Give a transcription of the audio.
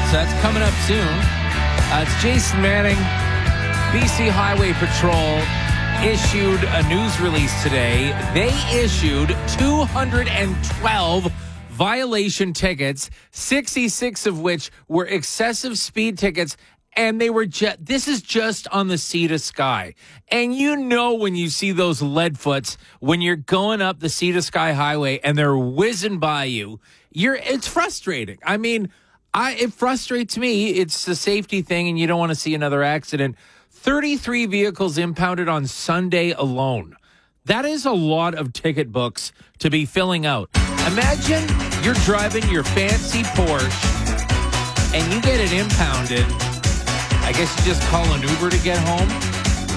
So that's coming up soon. It's Jason Manning. BC Highway Patrol issued a news release today. They issued 212 violation tickets, 66 of which were excessive speed tickets. And they were this is just on the Sea to Sky. And you know when you see those leadfoots, when you're going up the Sea to Sky highway and they're whizzing by you, it's frustrating. I mean, it frustrates me. It's the safety thing, and you don't want to see another accident. 33 vehicles impounded on Sunday alone. That is a lot of ticket books to be filling out. Imagine you're driving your fancy Porsche and you get it impounded. I guess you just call an Uber to get home.